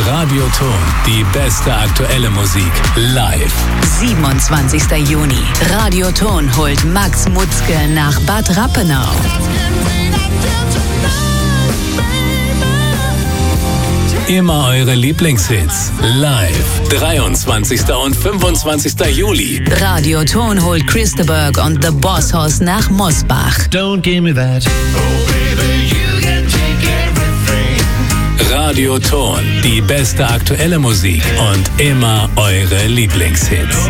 Radioton, die beste aktuelle Musik, live. 27. Juni. Radioton holt Max Mutzke nach Bad Rappenau. Immer eure Lieblingshits, live. 23. und 25. Juli. Radioton holt Christeberg und The Boss Hoss nach Mosbach. Don't give me that. Oh baby, you can take everything. Radioton, die beste aktuelle Musik und immer eure Lieblingshits.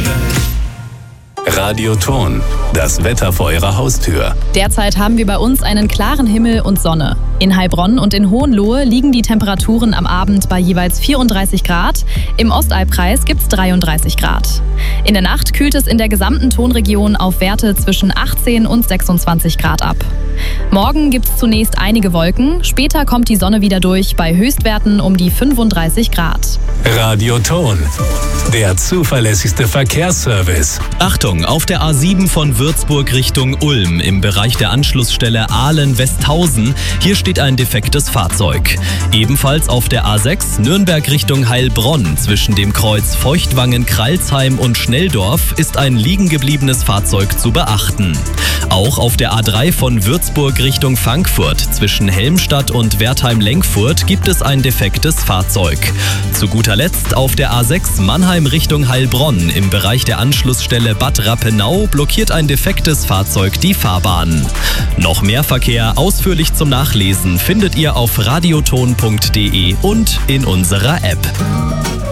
Radioton, das Wetter vor eurer Haustür. Derzeit haben wir bei uns einen klaren Himmel und Sonne. In Heilbronn und in Hohenlohe liegen die Temperaturen am Abend bei jeweils 34 Grad. Im Ostallkreis gibt es 33 Grad. In der Nacht kühlt es in der gesamten Tonregion auf Werte zwischen 18 und 26 Grad ab. Morgen gibt es zunächst einige Wolken, später kommt die Sonne wieder durch bei Höchstwerten um die 35 Grad. Radioton, der zuverlässigste Verkehrsservice. Achtung, auf der A7 von Würzburg Richtung Ulm im Bereich der Anschlussstelle Aalen-Westhausen. Hier steht ein defektes Fahrzeug. Ebenfalls auf der A6 Nürnberg Richtung Heilbronn zwischen dem Kreuz Feuchtwangen-Kralsheim und Schnelldorf ist ein liegen gebliebenes Fahrzeug zu beachten. Auch auf der A3 von Würzburg Richtung Frankfurt zwischen Helmstadt und Wertheim-Lenkfurt gibt es ein defektes Fahrzeug. Zu guter Letzt auf der A6 Mannheim Richtung Heilbronn im Bereich der Anschlussstelle Bad Rappenau blockiert ein defektes Fahrzeug die Fahrbahn. Noch mehr Verkehr ausführlich zum Nachlesen findet ihr auf radioton.de und in unserer App.